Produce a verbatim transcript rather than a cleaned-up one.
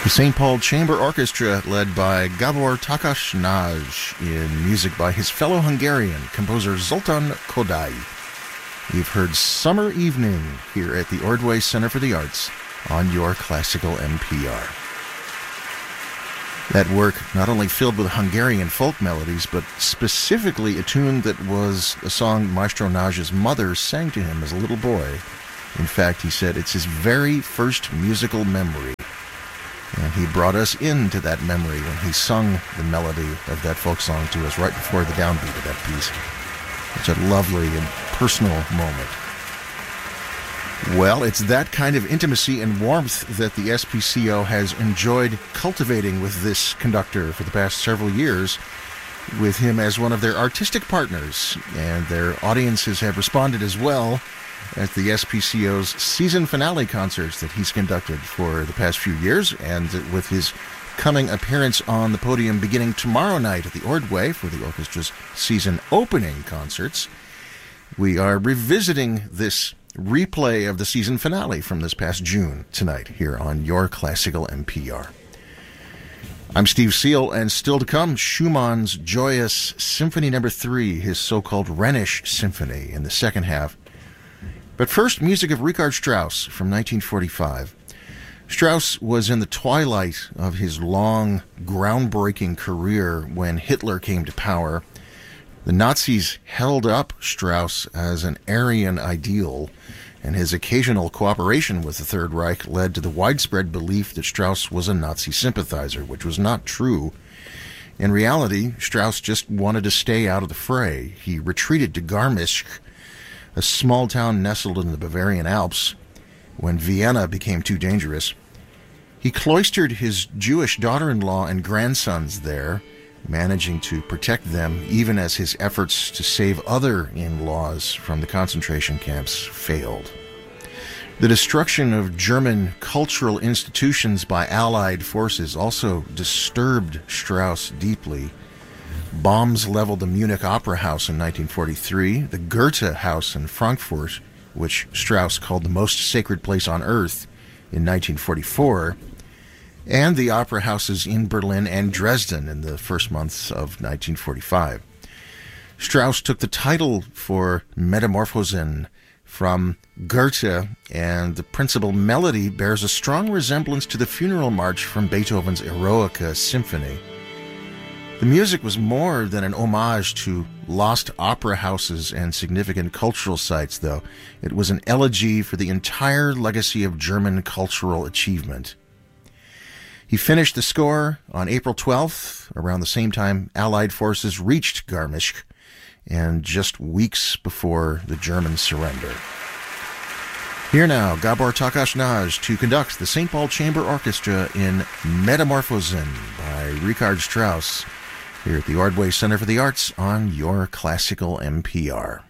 The Saint Paul Chamber Orchestra, led by Gabor Takács Nagy, in music by his fellow Hungarian composer Zoltán Kodály. You've heard Summer Evening here at the Ordway Center for the Arts on your classical M P R. That work not only filled with Hungarian folk melodies, but specifically a tune that was a song Maestro Nagy's mother sang to him as a little boy. In fact, he said it's his very first musical memory. And he brought us into that memory when he sung the melody of that folk song to us right before the downbeat of that piece. It's a lovely and personal moment. Well, it's that kind of intimacy and warmth that the S P C O has enjoyed cultivating with this conductor for the past several years, with him as one of their artistic partners. And their audiences have responded as well at the S P C O's season finale concerts that he's conducted for the past few years, and with his coming appearance on the podium beginning tomorrow night at the Ordway for the orchestra's season opening concerts. We are revisiting this replay of the season finale from this past June tonight here on your classical M P R. I'm Steve Seal, and still to come, Schumann's joyous Symphony Number Three, his so-called Rhenish Symphony, in the second half. But first, music of Richard Strauss from nineteen forty-five. Strauss was in the twilight of his long, groundbreaking career when Hitler came to power. The Nazis held up Strauss as an Aryan ideal, and his occasional cooperation with the Third Reich led to the widespread belief that Strauss was a Nazi sympathizer, which was not true. In reality, Strauss just wanted to stay out of the fray. He retreated to Garmisch, a small town nestled in the Bavarian Alps, when Vienna became too dangerous. He cloistered his Jewish daughter-in-law and grandsons there, managing to protect them even as his efforts to save other in-laws from the concentration camps failed. The destruction of German cultural institutions by Allied forces also disturbed Strauss deeply. Bombs leveled the Munich Opera House in nineteen forty-three, the Goethe House in Frankfurt, which Strauss called the most sacred place on earth, in nineteen forty-four, and the opera houses in Berlin and Dresden in the first months of nineteen forty-five. Strauss took the title for Metamorphosen from Goethe, and the principal melody bears a strong resemblance to the funeral march from Beethoven's Eroica Symphony. The music was more than an homage to lost opera houses and significant cultural sites, though. It was an elegy for the entire legacy of German cultural achievement. He finished the score on April twelfth, around the same time Allied forces reached Garmisch, and just weeks before the German surrender. Here now, Gabor Takács Nagy to conduct the Saint Paul Chamber Orchestra in Metamorphosen by Richard Strauss, here at the Ordway Center for the Arts on your classical M P R.